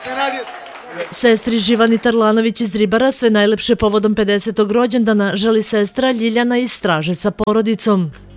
Sestri Živani Tarlanović iz Ribara sve najlepše povodom 50. rođendana želi sestra Ljiljana iz Straže sa porodicom.